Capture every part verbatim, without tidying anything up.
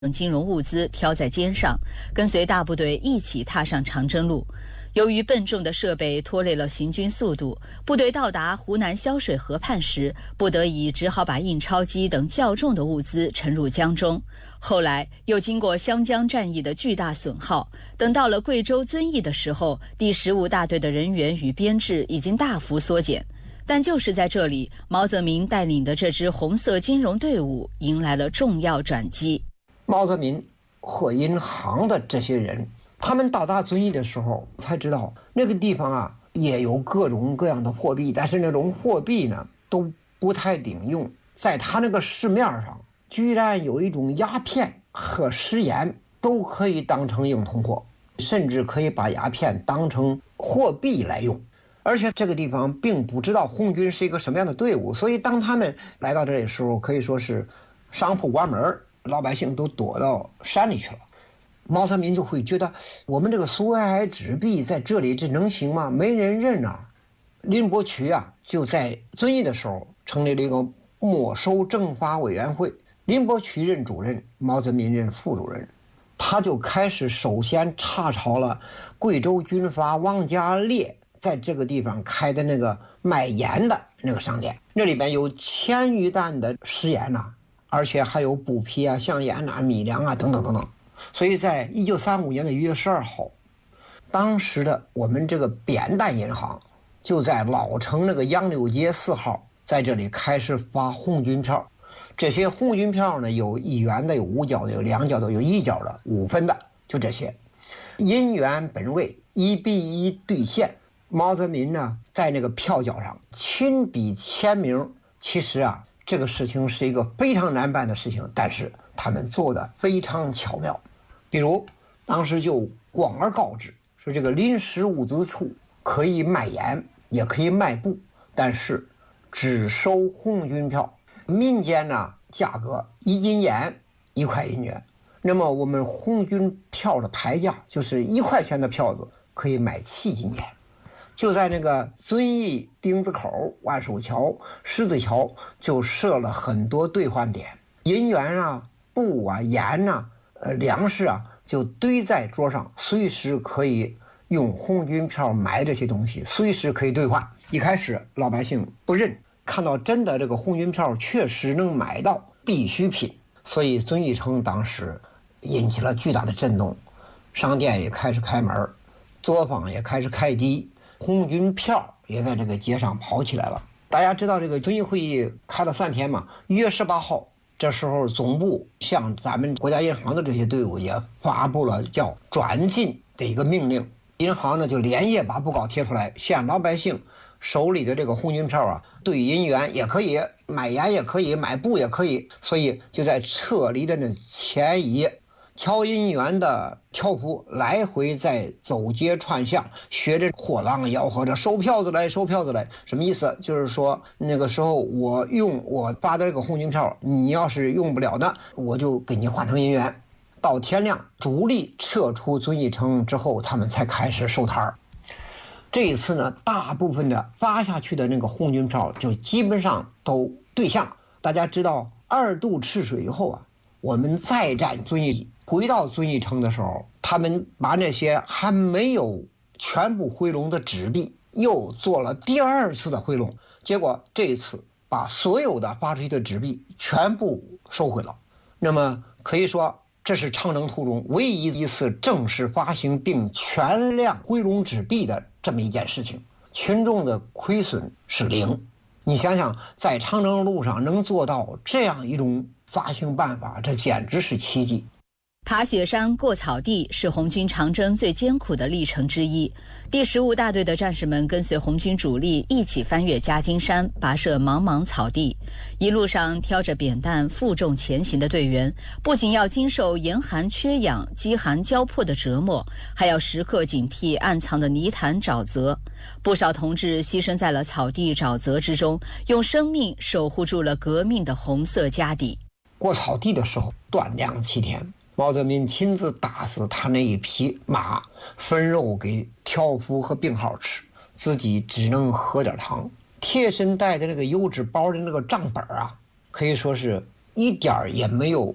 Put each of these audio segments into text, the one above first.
等金融物资挑在肩上，跟随大部队一起踏上长征路。由于笨重的设备拖累了行军速度，部队到达湖南潇水河畔时，不得已只好把印钞机等较重的物资沉入江中。后来又经过湘江战役的巨大损耗，等到了贵州遵义的时候，第十五大队的人员与编制已经大幅缩减。但就是在这里，毛泽民带领的这支红色金融队伍迎来了重要转机。 毛泽民和银行的这些人，他们到达遵义的时候才知道，那个地方啊也有各种各样的货币，但是那种货币呢都不太顶用。在他那个市面上，居然有一种鸦片和食盐都可以当成硬通货，甚至可以把鸦片当成货币来用。而且这个地方并不知道红军是一个什么样的队伍，所以当他们来到这里的时候，可以说是商铺关门，老百姓都躲到山里去了。毛泽民就会觉得，我们这个苏维埃纸币在这里这能行吗？没人认啊。林伯渠啊就在遵义的时候成立了一个没收政法委员会，林伯渠任主任，毛泽民任副主任。他就开始首先查抄了贵州军阀王家烈在这个地方开的那个卖盐的那个商店，那里边有千余担的食盐呐、啊，而且还有布匹啊、香烟啊、米粮啊等等等等。所以在一九三五年的一月十二号，当时的我们这个扁担银行就在老城那个杨柳街四号，在这里开始发红军票。这些红军票呢，有一元的，有五角的，有两角的，有一角的，五分的，就这些。银元本位，一比一兑现。毛泽民呢，在那个票角上亲笔签名。其实啊，这个事情是一个非常难办的事情，但是他们做的非常巧妙。比如，当时就广而告之，说这个临时物资处可以卖盐，也可以卖布，但是只收红军票。民间呢，价格一斤盐一块一元，那么我们红军票的牌价就是一块钱的票子可以买七斤盐。就在那个遵义丁字口、万寿桥、狮子桥就设了很多兑换点，银元啊、布啊、盐啊、呃粮食啊就堆在桌上，随时可以用红军票买这些东西，随时可以兑换。一开始老百姓不认，看到真的这个红军票确实能买到必需品，所以遵义城当时引起了巨大的震动，商店也开始开门，作坊也开始开低，红军票也在这个街上跑起来了。大家知道这个遵义会议开了三天嘛，一月十八号，这时候总部向咱们国家银行的这些队伍也发布了叫转进的一个命令，银行呢就连夜把布告贴出来，向老百姓手里的这个红军票啊，兑银元也可以，买盐也可以，买布也可以。所以就在撤离的那前一夜，挑银元的挑夫来回在走街串巷，学着货郎吆喝着收票子来收票子来。什么意思？就是说那个时候我用我发的这个红军票，你要是用不了的，我就给你换成银元。到天亮，主力撤出遵义城之后，他们才开始收摊儿。这一次呢，大部分的发下去的那个红军票就基本上都兑现了。大家知道二渡赤水以后啊，我们再战遵义，回到遵义城的时候，他们把那些还没有全部回笼的纸币又做了第二次的回笼，结果这一次把所有的发出去的纸币全部收回了。那么可以说这是长征途中唯一一次正式发行并全量回笼纸币的这么一件事情，群众的亏损是零。你想想，在长征路上能做到这样一种发行办法，这简直是奇迹。 爬雪山过草地是红军长征最艰苦的历程之一。第十五大队的战士们跟随红军主力一起翻越夹金山，跋涉茫茫草地，一路上挑着扁担负重前行的队员，不仅要经受严寒缺氧、饥寒交迫的折磨，还要时刻警惕暗藏的泥潭沼泽。不少同志牺牲在了草地沼泽之中，用生命守护住了革命的红色家底。 过草地的时候断粮七天，毛泽民亲自打死他那一匹马，分肉给挑夫和病号吃，自己只能喝点汤。贴身带的那个油纸包的那个账本啊，可以说是一点也没有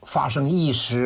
发生意识